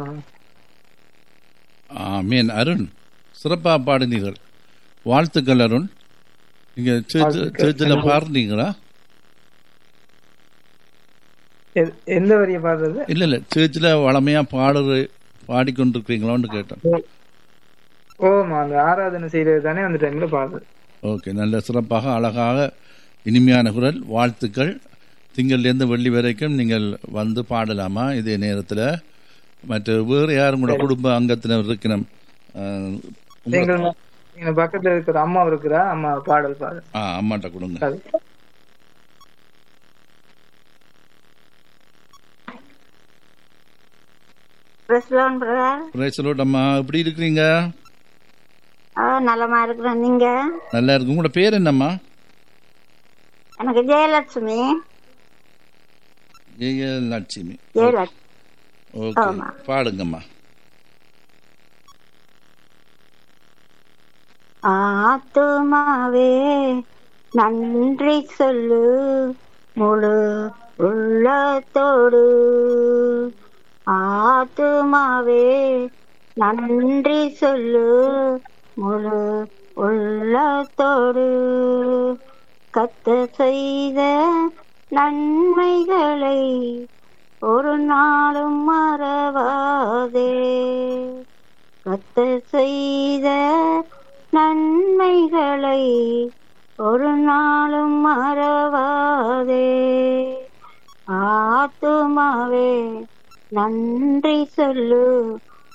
ஆமீன். அருண், சிறப்பாக பாடினீர்கள். வாழ்த்துக்கள் அருண். நீங்க சேர்ச்சில் பாடுறீங்களா? எந்த வரிய பாடுறது? இல்ல சேர்ச்சில் வளமையா பாடிக்கொண்டிருக்கிறீங்களான்னு கேட்டேன். ஓமா, அந்த ஆராதனை செய்யறது தானே அந்த டைம்ல பாடுறது. ஓகே, நல்ல சிறப்பாக அழகாக இனிமையான குரல். வாழ்த்துக்கள். திங்கள்லேருந்து வெள்ளி வரைக்கும் நீங்கள் வந்து பாடலாமா இதே நேரத்தில்? மற்ற வேறு யாரும் கூட குடும்ப அங்கத்தினர் இருக்கணும்? பக்கத்துல இருக்கிற அம்மா இருக்கிறா, அம்மா பாடல் பாடு. அம்மாட்ட கொடுங்க. அம்மா, எப்படி இருக்கிறீங்க? நலமா இருக்கிறேன். நீங்க? நல்லா இருக்கு. உங்களோட பேர் என்னம்மா? எனக்கு ஜெயலட்சுமி. ஜெயலட்சுமி. ஓகே, பாடுங்கம்மா. ஆத்துமாவே நன்றி சொல்லு முழு உள்ளத்தோடு. ஆத்துமாவே நன்றி சொல்லு முழு உள்ளத்தோடு. கர்த்தர் செய்த நன்மைகளை ஒரு நாளும் மறவாதே. கர்த்தர் செய்த நன்மைகளை ஒரு நாளும் மறவாதே. ஆத்துமாவே நன்றி சொல்லு